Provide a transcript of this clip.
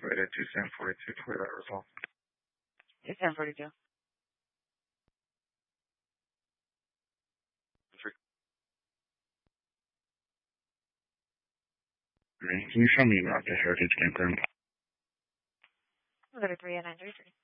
Flight at 2742 Twilight Resolve. 2742. Can you show me route to Heritage Campground? We'll go to 30933.